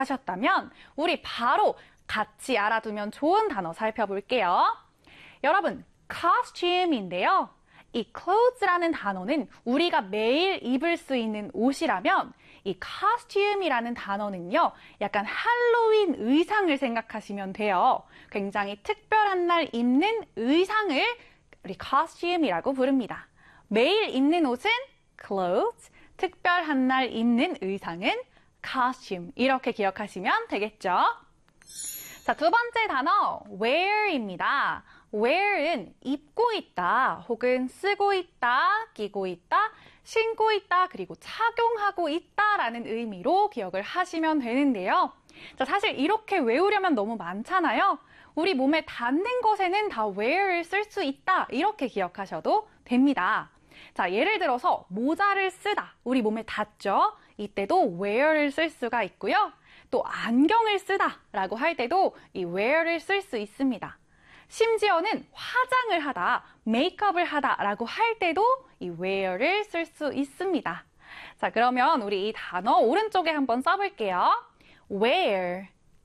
하셨다면 우리 바로 같이 알아두면 좋은 단어 살펴볼게요. 여러분, costume인데요. 이 clothes라는 단어는 우리가 매일 입을 수 있는 옷이라면 이 costume이라는 단어는요, 약간 할로윈 의상을 생각하시면 돼요. 굉장히 특별한 날 입는 의상을 우리 costume이라고 부릅니다. 매일 입는 옷은 clothes, 특별한 날 입는 의상은 costume. 이렇게 기억하시면 되겠죠? 자, 두 번째 단어 wear입니다. wear은 입고 있다, 혹은 쓰고 있다, 끼고 있다, 신고 있다, 그리고 착용하고 있다라는 의미로 기억을 하시면 되는데요. 자, 사실 이렇게 외우려면 너무 많잖아요. 우리 몸에 닿는 것에는 다 wear을 쓸 수 있다, 이렇게 기억하셔도 됩니다. 자, 예를 들어서 모자를 쓰다, 우리 몸에 닿죠? 이때도 wear를 쓸 수가 있고요. 또 안경을 쓰다 라고 할 때도 이 wear를 쓸 수 있습니다. 심지어는 화장을 하다, 메이크업을 하다 라고 할 때도 이 wear를 쓸 수 있습니다. 자, 그러면 우리 이 단어 오른쪽에 한번 써볼게요. wear,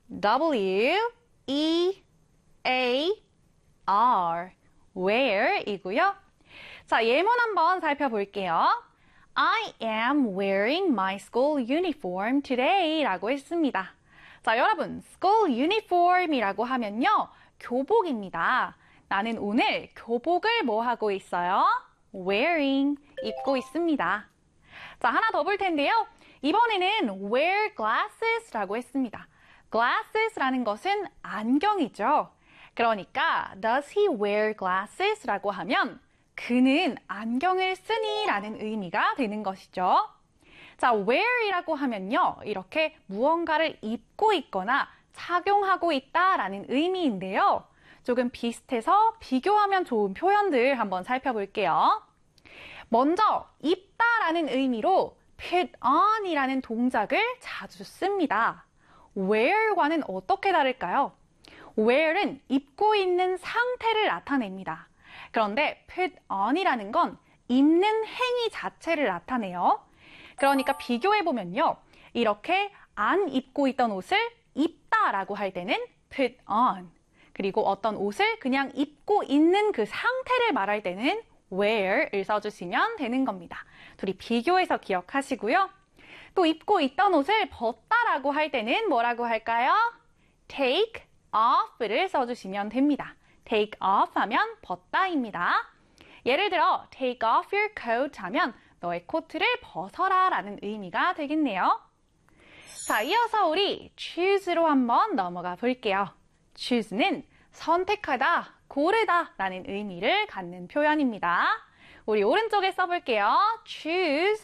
W-E-A-R, wear 이고요. 자, 예문 한번 살펴볼게요. I am wearing my school uniform today 라고 했습니다. 자, 여러분, school uniform이라고 하면요, 교복입니다. 나는 오늘 교복을 뭐 하고 있어요? wearing, 입고 있습니다. 자, 하나 더 볼 텐데요. 이번에는 wear glasses라고 했습니다. glasses라는 것은 안경이죠. 그러니까 does he wear glasses라고 하면 그는 안경을 쓰니 라는 의미가 되는 것이죠. 자, wear이라고 하면요, 이렇게 무언가를 입고 있거나 착용하고 있다라는 의미인데요. 조금 비슷해서 비교하면 좋은 표현들 한번 살펴볼게요. 먼저 입다라는 의미로 put on이라는 동작을 자주 씁니다. wear과는 어떻게 다를까요? wear은 입고 있는 상태를 나타냅니다. 그런데 put on이라는 건 입는 행위 자체를 나타내요. 그러니까 비교해보면요, 이렇게 안 입고 있던 옷을 입다라고 할 때는 put on, 그리고 어떤 옷을 그냥 입고 있는 그 상태를 말할 때는 wear을 써주시면 되는 겁니다. 둘이 비교해서 기억하시고요. 또 입고 있던 옷을 벗다라고 할 때는 뭐라고 할까요? take off를 써주시면 됩니다. take off 하면 벗다입니다. 예를 들어 take off your coat 하면 너의 코트를 벗어라 라는 의미가 되겠네요. 자, 이어서 우리 choose로 한번 넘어가 볼게요. choose는 선택하다, 고르다 라는 의미를 갖는 표현입니다. 우리 오른쪽에 써볼게요. choose,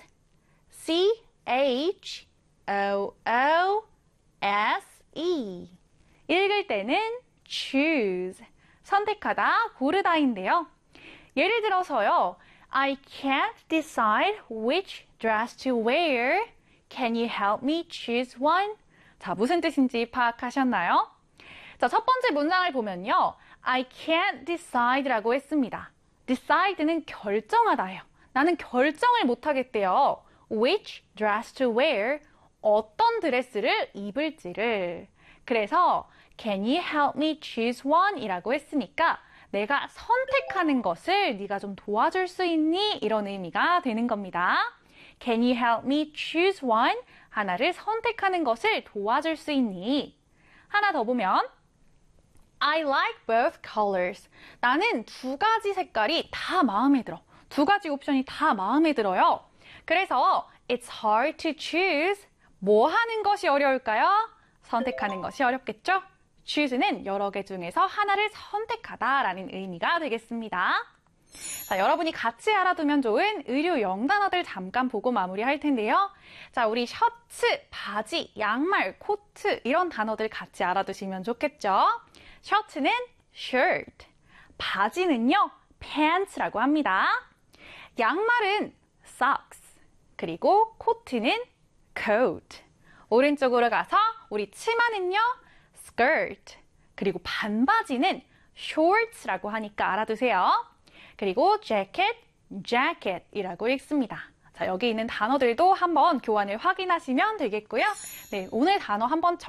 C-H-O-O-S-E. 읽을 때는 choose, 선택하다, 고르다인데요. 예를 들어서요, I can't decide which dress to wear. Can you help me choose one? 자, 무슨 뜻인지 파악하셨나요? 자, 첫 번째 문장을 보면요, I can't decide라고 했습니다. decide는 결정하다예요. 나는 결정을 못하겠대요. which dress to wear, 어떤 드레스를 입을지를. 그래서 Can you help me choose one? 이라고 했으니까 내가 선택하는 것을 네가 좀 도와줄 수 있니? 이런 의미가 되는 겁니다. Can you help me choose one? 하나를 선택하는 것을 도와줄 수 있니? 하나 더 보면 I like both colors. 나는 두 가지 색깔이 다 마음에 들어. 두 가지 옵션이 다 마음에 들어요. 그래서 It's hard to choose. 뭐 하는 것이 어려울까요? 선택하는 것이 어렵겠죠? choose는 여러 개 중에서 하나를 선택하다라는 의미가 되겠습니다. 자, 여러분이 같이 알아두면 좋은 의류 영단어들 잠깐 보고 마무리할 텐데요. 자, 우리 셔츠, 바지, 양말, 코트 이런 단어들 같이 알아두시면 좋겠죠. 셔츠는 shirt, 바지는요 pants라고 합니다. 양말은 socks, 그리고 코트는 coat. 오른쪽으로 가서 우리 치마는요 skirt, 그리고 반바지는 shorts라고 하니까 알아두세요. 그리고 jacket, jacket이라고 읽습니다. 자, 여기 있는 단어들도 한번 교환을 확인하시면 되겠고요. 네, 오늘 단어 한번